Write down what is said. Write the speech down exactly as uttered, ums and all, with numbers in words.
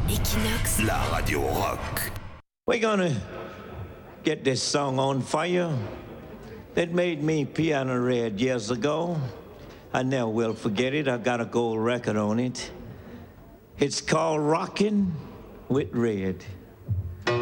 Equinox. La radio rock. We're gonna get this song on fire that made me piano red years ago. I never will forget it. I got a gold record on it. It's called Rockin' with Red.